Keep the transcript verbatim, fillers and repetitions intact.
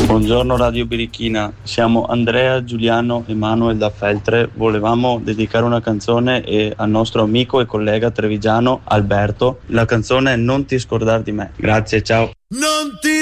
Buongiorno Radio Birichina, siamo Andrea, Giuliano e Manuel da Feltre. Volevamo dedicare una canzone e al nostro amico e collega trevigiano Alberto. La canzone è Non ti scordar di me. Grazie, ciao. Non ti